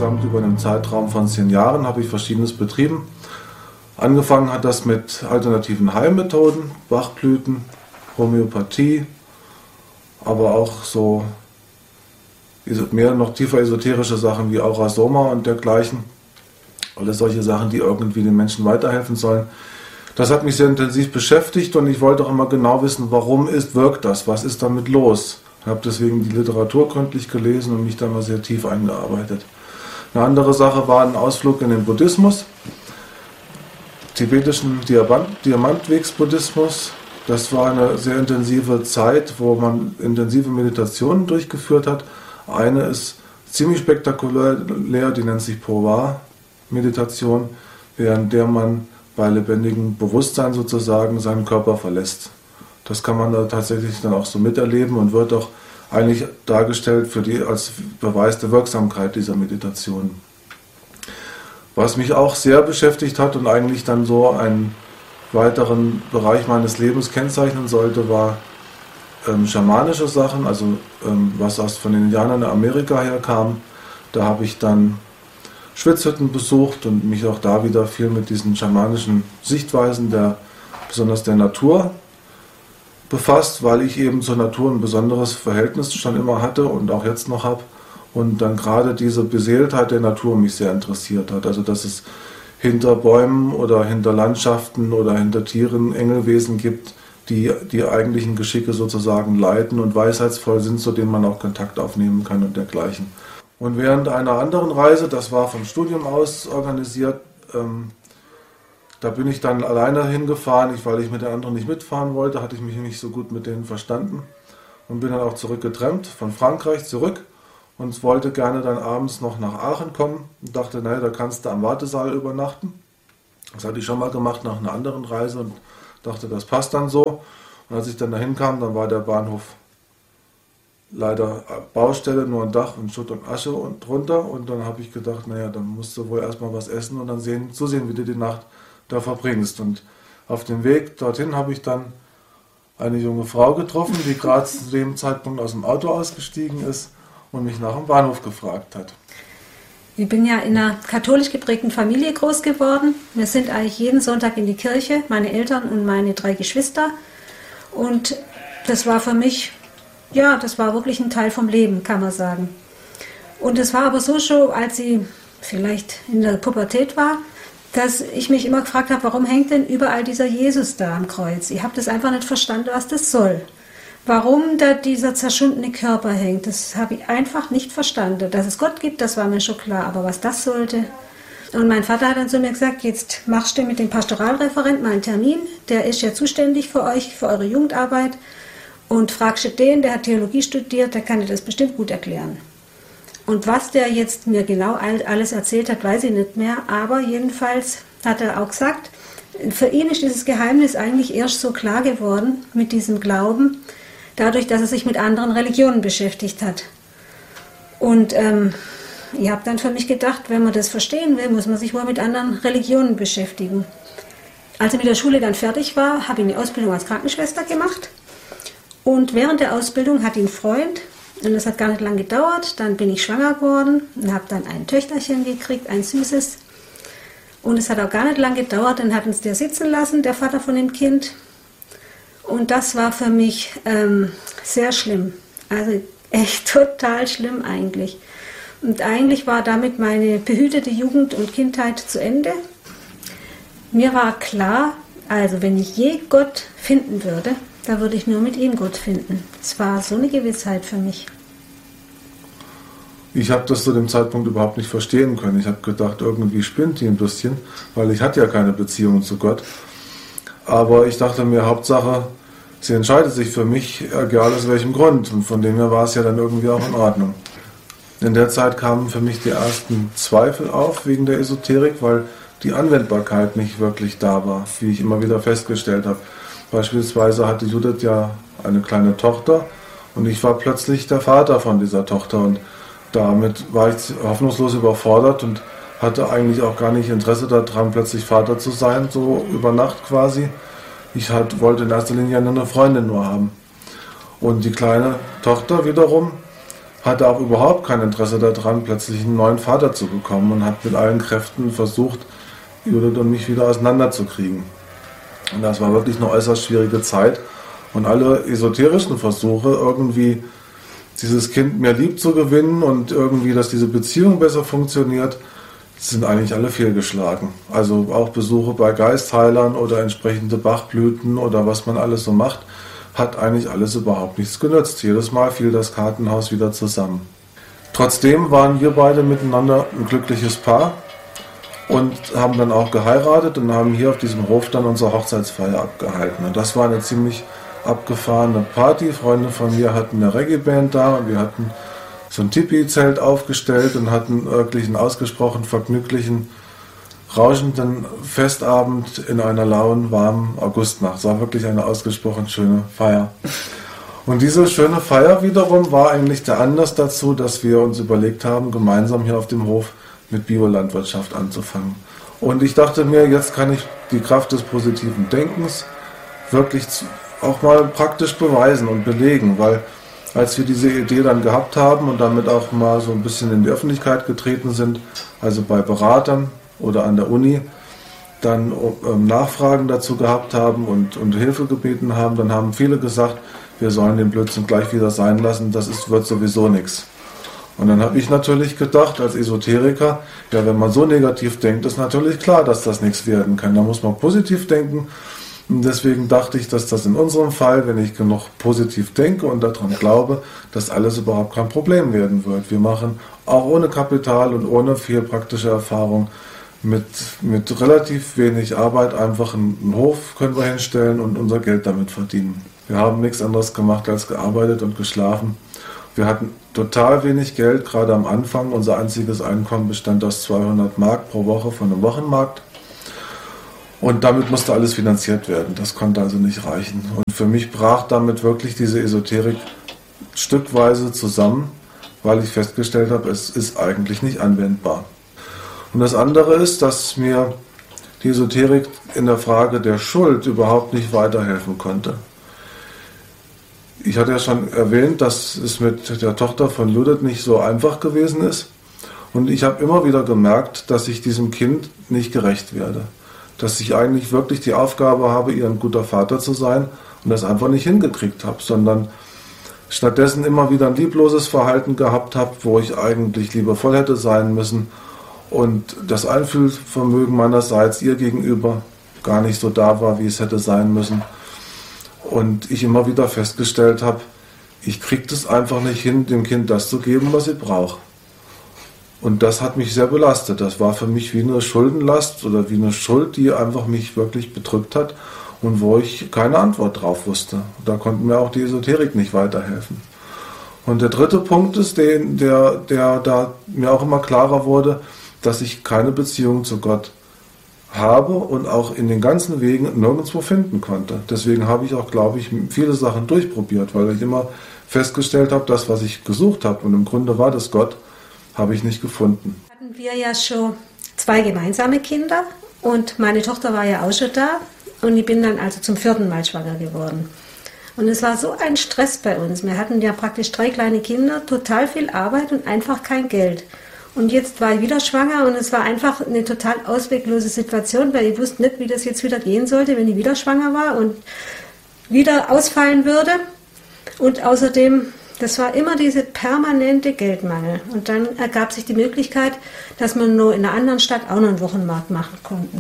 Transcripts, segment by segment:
insgesamt über einen Zeitraum von 10 Jahren habe ich Verschiedenes betrieben. Angefangen hat das mit alternativen Heilmethoden, Bachblüten, Homöopathie, aber auch so mehr noch tiefer esoterische Sachen wie Aurasoma und dergleichen. Alles solche Sachen, die irgendwie den Menschen weiterhelfen sollen. Das hat mich sehr intensiv beschäftigt und ich wollte auch immer genau wissen, warum wirkt das, was ist damit los. Ich habe deswegen die Literatur gründlich gelesen und mich da mal sehr tief eingearbeitet. Eine andere Sache war ein Ausflug in den Buddhismus, tibetischen Diamantwegs-Buddhismus. Das war eine sehr intensive Zeit, wo man intensive Meditationen durchgeführt hat. Eine ist ziemlich spektakulär, die nennt sich Purva-Meditation, während der man bei lebendigem Bewusstsein sozusagen seinen Körper verlässt. Das kann man da tatsächlich dann auch so miterleben und wird auch eigentlich dargestellt als Beweis der Wirksamkeit dieser Meditation. Was mich auch sehr beschäftigt hat und eigentlich dann so einen weiteren Bereich meines Lebens kennzeichnen sollte, war schamanische Sachen, also was von den Indianern in Amerika herkam. Da habe ich dann Schwitzhütten besucht und mich auch da wieder viel mit diesen schamanischen Sichtweisen, besonders der Natur, befasst, weil ich eben zur Natur ein besonderes Verhältnis schon immer hatte und auch jetzt noch habe. Und dann gerade diese Beseeltheit der Natur mich sehr interessiert hat. Also dass es hinter Bäumen oder hinter Landschaften oder hinter Tieren Engelwesen gibt, die die eigentlichen Geschicke sozusagen leiten und weisheitsvoll sind, zu denen man auch Kontakt aufnehmen kann und dergleichen. Und während einer anderen Reise, das war vom Studium aus organisiert, da bin ich dann alleine hingefahren, weil ich mit den anderen nicht mitfahren wollte, hatte ich mich nicht so gut mit denen verstanden und bin dann auch zurückgetrennt, von Frankreich zurück und wollte gerne dann abends noch nach Aachen kommen und dachte, naja, da kannst du am Wartesaal übernachten. Das hatte ich schon mal gemacht nach einer anderen Reise und dachte, das passt dann so. Und als ich dann dahin kam, dann war der Bahnhof leider Baustelle, nur ein Dach und Schutt und Asche und drunter. Und dann habe ich gedacht, naja, dann musst du wohl erstmal was essen und dann zusehen, wie du die Nacht da verbringst. Und auf dem Weg dorthin habe ich dann eine junge Frau getroffen, die gerade zu dem Zeitpunkt aus dem Auto ausgestiegen ist und mich nach dem Bahnhof gefragt hat. Ich bin ja in einer katholisch geprägten Familie groß geworden. Wir sind eigentlich jeden Sonntag in die Kirche, meine Eltern und meine 3 Geschwister. Und das war für mich, ja, das war wirklich ein Teil vom Leben, kann man sagen. Und es war aber so schon, als ich vielleicht in der Pubertät war, dass ich mich immer gefragt habe, warum hängt denn überall dieser Jesus da am Kreuz? Ich habe das einfach nicht verstanden, was das soll. Warum da dieser zerschundene Körper hängt, das habe ich einfach nicht verstanden. Dass es Gott gibt, das war mir schon klar, aber was das sollte. Und mein Vater hat dann zu mir gesagt, jetzt machst du mit dem Pastoralreferent mal einen Termin, der ist ja zuständig für euch, für eure Jugendarbeit und fragst du den, der hat Theologie studiert, der kann dir das bestimmt gut erklären. Und was der jetzt mir genau alles erzählt hat, weiß ich nicht mehr, aber jedenfalls hat er auch gesagt, für ihn ist dieses Geheimnis eigentlich erst so klar geworden mit diesem Glauben, dadurch, dass er sich mit anderen Religionen beschäftigt hat. Und ich habe dann für mich gedacht, wenn man das verstehen will, muss man sich wohl mit anderen Religionen beschäftigen. Als ich mit der Schule dann fertig war, habe ich eine Ausbildung als Krankenschwester gemacht. Und während der Ausbildung hatte ich einen Freund, und das hat gar nicht lange gedauert. Dann bin ich schwanger geworden und habe dann ein Töchterchen gekriegt, ein süßes. Und es hat auch gar nicht lange gedauert, dann hat uns der sitzen lassen, der Vater von dem Kind. Und das war für mich sehr schlimm. Also echt total schlimm eigentlich. Und eigentlich war damit meine behütete Jugend und Kindheit zu Ende. Mir war klar, also wenn ich je Gott finden würde, da würde ich nur mit ihm Gott finden. Es war so eine Gewissheit für mich. Ich habe das zu dem Zeitpunkt überhaupt nicht verstehen können. Ich habe gedacht, irgendwie spinnt die ein bisschen, weil ich hatte ja keine Beziehung zu Gott. Aber ich dachte mir, Hauptsache, sie entscheidet sich für mich, egal aus welchem Grund. Und von dem her war es ja dann irgendwie auch in Ordnung. In der Zeit kamen für mich die ersten Zweifel auf wegen der Esoterik, weil die Anwendbarkeit nicht wirklich da war, wie ich immer wieder festgestellt habe. Beispielsweise hatte Judith ja eine kleine Tochter und ich war plötzlich der Vater von dieser Tochter und damit war ich hoffnungslos überfordert und hatte eigentlich auch gar nicht Interesse daran, plötzlich Vater zu sein, so über Nacht quasi. Ich wollte in erster Linie eine Freundin nur haben. Und die kleine Tochter wiederum hatte auch überhaupt kein Interesse daran, plötzlich einen neuen Vater zu bekommen und hat mit allen Kräften versucht, Judith und mich wieder auseinanderzukriegen. Und das war wirklich eine äußerst schwierige Zeit. Und alle esoterischen Versuche, irgendwie dieses Kind mehr lieb zu gewinnen und irgendwie, dass diese Beziehung besser funktioniert, sind eigentlich alle fehlgeschlagen. Also auch Besuche bei Geistheilern oder entsprechende Bachblüten oder was man alles so macht, hat eigentlich alles überhaupt nichts genützt. Jedes Mal fiel das Kartenhaus wieder zusammen. Trotzdem waren wir beide miteinander ein glückliches Paar und haben dann auch geheiratet und haben hier auf diesem Hof dann unsere Hochzeitsfeier abgehalten. Und das war eine ziemlich abgefahrene Party. Freunde von mir hatten eine Reggae-Band da und wir hatten so ein Tipi-Zelt aufgestellt und hatten wirklich einen ausgesprochen vergnüglichen, rauschenden Festabend in einer lauen, warmen Augustnacht. Es war wirklich eine ausgesprochen schöne Feier. Und diese schöne Feier wiederum war eigentlich der Anlass dazu, dass wir uns überlegt haben, gemeinsam hier auf dem Hof mit Biolandwirtschaft anzufangen. Und ich dachte mir, jetzt kann ich die Kraft des positiven Denkens wirklich auch mal praktisch beweisen und belegen, weil als wir diese Idee dann gehabt haben und damit auch mal so ein bisschen in die Öffentlichkeit getreten sind, also bei Beratern oder an der Uni, dann Nachfragen dazu gehabt haben und Hilfe gebeten haben, dann haben viele gesagt, wir sollen den Blödsinn gleich wieder sein lassen, wird sowieso nichts. Und dann habe ich natürlich gedacht, als Esoteriker, ja, wenn man so negativ denkt, ist natürlich klar, dass das nichts werden kann. Da muss man positiv denken. Und deswegen dachte ich, dass das in unserem Fall, wenn ich genug positiv denke und daran glaube, dass alles überhaupt kein Problem werden wird. Wir machen auch ohne Kapital und ohne viel praktische Erfahrung mit relativ wenig Arbeit einfach einen Hof können wir hinstellen und unser Geld damit verdienen. Wir haben nichts anderes gemacht als gearbeitet und geschlafen. Wir hatten total wenig Geld, gerade am Anfang. Unser einziges Einkommen bestand aus 200 Mark pro Woche von einem Wochenmarkt. Und damit musste alles finanziert werden. Das konnte also nicht reichen. Und für mich brach damit wirklich diese Esoterik stückweise zusammen, weil ich festgestellt habe, es ist eigentlich nicht anwendbar. Und das andere ist, dass mir die Esoterik in der Frage der Schuld überhaupt nicht weiterhelfen konnte. Ich hatte ja schon erwähnt, dass es mit der Tochter von Judith nicht so einfach gewesen ist. Und ich habe immer wieder gemerkt, dass ich diesem Kind nicht gerecht werde. Dass ich eigentlich wirklich die Aufgabe habe, ihr ein guter Vater zu sein und das einfach nicht hingekriegt habe, sondern stattdessen immer wieder ein liebloses Verhalten gehabt habe, wo ich eigentlich liebevoll hätte sein müssen und das Einfühlvermögen meinerseits ihr gegenüber gar nicht so da war, wie es hätte sein müssen. Und ich immer wieder festgestellt habe, ich kriege das einfach nicht hin, dem Kind das zu geben, was es braucht. Und das hat mich sehr belastet. Das war für mich wie eine Schuldenlast oder wie eine Schuld, die einfach mich wirklich bedrückt hat und wo ich keine Antwort drauf wusste. Da konnte mir auch die Esoterik nicht weiterhelfen. Und der dritte Punkt ist, der da mir auch immer klarer wurde, dass ich keine Beziehung zu Gott habe und auch in den ganzen Wegen nirgendwo finden konnte. Deswegen habe ich auch, glaube ich, viele Sachen durchprobiert, weil ich immer festgestellt habe, das, was ich gesucht habe, und im Grunde war das Gott, habe ich nicht gefunden. Hatten wir ja schon 2 gemeinsame Kinder und meine Tochter war ja auch schon da und ich bin dann also zum 4. Mal schwanger geworden. Und es war so ein Stress bei uns. Wir hatten ja praktisch 3 kleine Kinder, total viel Arbeit und einfach kein Geld. Und jetzt war ich wieder schwanger und es war einfach eine total ausweglose Situation, weil ich wusste nicht, wie das jetzt wieder gehen sollte, wenn ich wieder schwanger war und wieder ausfallen würde. Und außerdem, das war immer dieser permanente Geldmangel. Und dann ergab sich die Möglichkeit, dass wir nur in einer anderen Stadt auch noch einen Wochenmarkt machen konnten.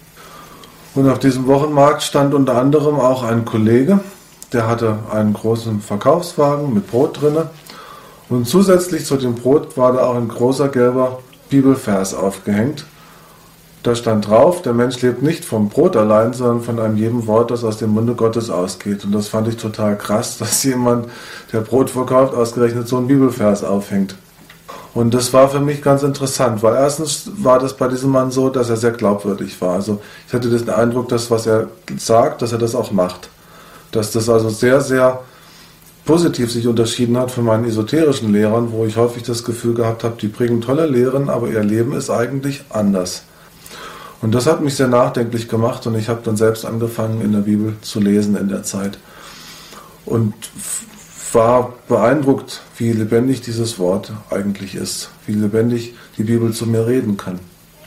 Und auf diesem Wochenmarkt stand unter anderem auch ein Kollege, der hatte einen großen Verkaufswagen mit Brot drinne. Und zusätzlich zu dem Brot war da auch ein großer gelber Bibelvers aufgehängt. Da stand drauf, der Mensch lebt nicht vom Brot allein, sondern von einem jedem Wort, das aus dem Munde Gottes ausgeht. Und das fand ich total krass, dass jemand, der Brot verkauft, ausgerechnet so einen Bibelvers aufhängt. Und das war für mich ganz interessant, weil erstens war das bei diesem Mann so, dass er sehr glaubwürdig war. Also ich hatte den Eindruck, dass was er sagt, dass er das auch macht. Dass das also sehr, sehr positiv sich unterschieden hat von meinen esoterischen Lehrern, wo ich häufig das Gefühl gehabt habe, die bringen tolle Lehren, aber ihr Leben ist eigentlich anders. Und das hat mich sehr nachdenklich gemacht und ich habe dann selbst angefangen, in der Bibel zu lesen in der Zeit. Und war beeindruckt, wie lebendig dieses Wort eigentlich ist, wie lebendig die Bibel zu mir reden kann.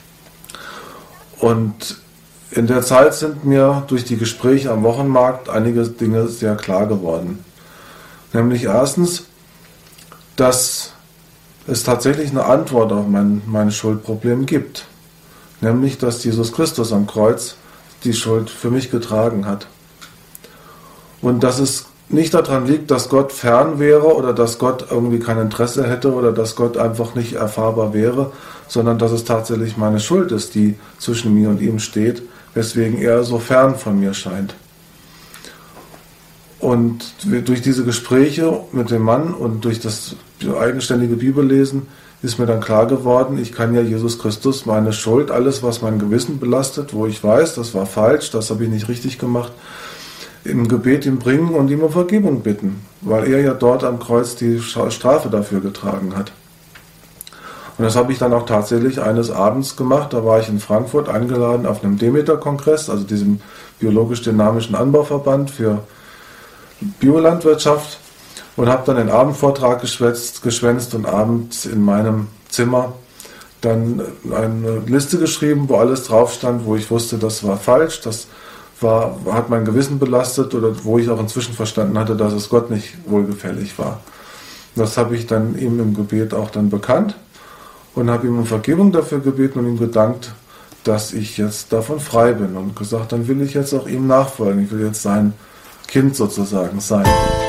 Und in der Zeit sind mir durch die Gespräche am Wochenmarkt einige Dinge sehr klar geworden. Nämlich erstens, dass es tatsächlich eine Antwort auf mein Schuldproblem gibt. Nämlich, dass Jesus Christus am Kreuz die Schuld für mich getragen hat. Und dass es nicht daran liegt, dass Gott fern wäre oder dass Gott irgendwie kein Interesse hätte oder dass Gott einfach nicht erfahrbar wäre, sondern dass es tatsächlich meine Schuld ist, die zwischen mir und ihm steht, weswegen er so fern von mir scheint. Und durch diese Gespräche mit dem Mann und durch das eigenständige Bibellesen ist mir dann klar geworden, ich kann ja Jesus Christus meine Schuld, alles was mein Gewissen belastet, wo ich weiß, das war falsch, das habe ich nicht richtig gemacht, im Gebet ihm bringen und ihm um Vergebung bitten, weil er ja dort am Kreuz die Strafe dafür getragen hat. Und das habe ich dann auch tatsächlich eines Abends gemacht, da war ich in Frankfurt eingeladen auf einem Demeter-Kongress, also diesem biologisch-dynamischen Anbauverband für Biolandwirtschaft, und habe dann den Abendvortrag geschwänzt und abends in meinem Zimmer dann eine Liste geschrieben, wo alles drauf stand, wo ich wusste, das war falsch, das hat mein Gewissen belastet oder wo ich auch inzwischen verstanden hatte, dass es Gott nicht wohlgefällig war. Das habe ich dann ihm im Gebet auch dann bekannt und habe ihm um Vergebung dafür gebeten und ihm gedankt, dass ich jetzt davon frei bin und gesagt, dann will ich jetzt auch ihm nachfolgen, ich will jetzt sein Kind sozusagen sein.